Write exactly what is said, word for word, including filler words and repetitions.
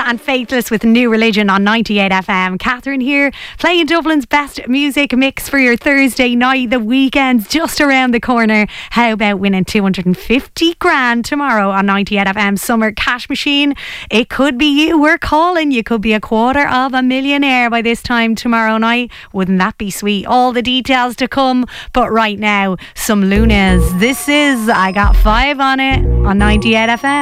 and Faithless with New Religion on ninety-eight F M. Catherine here, playing Dublin's best music mix for your Thursday night. The weekend's just around the corner. How about winning two hundred fifty grand tomorrow on ninety-eight F M Summer Cash Machine? It could be you. We're calling. You could be a quarter of a millionaire by this time tomorrow night. Wouldn't that be sweet? All the details to come. But right now, some Lunas. This is I Got Five on It on ninety-eight F M.